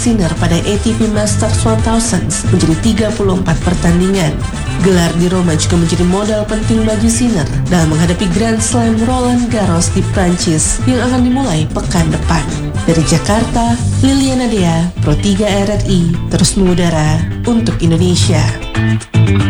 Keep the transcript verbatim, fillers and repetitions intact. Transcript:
Sinner pada A T P Masters seribu menjadi tiga puluh empat pertandingan. Gelar di Roma juga menjadi modal penting bagi Sinner dalam menghadapi Grand Slam Roland Garros di Prancis yang akan dimulai pekan depan. Dari Jakarta, Liliana Dea, Pro tiga R R I, terus mengudara untuk Indonesia.